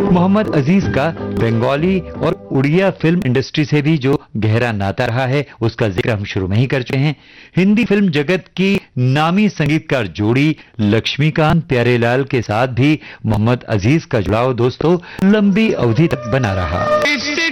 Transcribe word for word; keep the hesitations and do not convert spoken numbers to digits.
मोहम्मद अजीज का बंगाली और Odia film industry से भी जो गहरा नाता रहा है उसका जिक्र हम शुरू में ही कर चुके हैं। हिंदी फिल्म जगत की नामी संगीतकार जोड़ी लक्ष्मीकांत प्यारेलाल के साथ भी मोहम्मद अजीज का जुड़ाव दोस्तों लंबी अवधि तक बना रहा।